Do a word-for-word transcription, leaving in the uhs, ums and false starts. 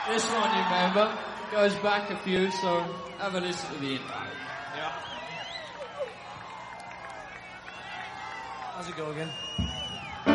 This one, you remember, goes back a few, so have a listen to the intro. Yeah. How's it go again?